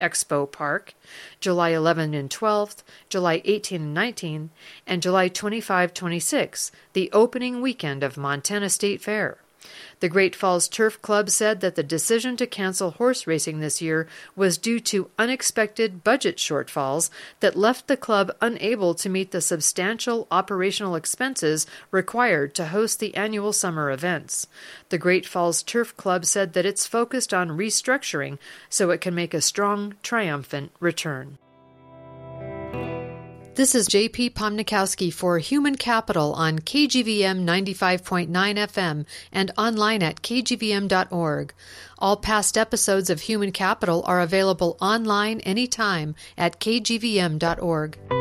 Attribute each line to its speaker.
Speaker 1: Expo Park, July 11 and 12th, July 18 and 19, and July 25-26, the opening weekend of Montana State Fair. The Great Falls Turf Club said that the decision to cancel horse racing this year was due to unexpected budget shortfalls that left the club unable to meet the substantial operational expenses required to host the annual summer events. The Great Falls Turf Club said that it's focused on restructuring so it can make a strong, triumphant return. This is J.P. Pomnikowski for Human Capital on KGVM 95.9 FM and online at kgvm.org. All past episodes of Human Capital are available online anytime at kgvm.org.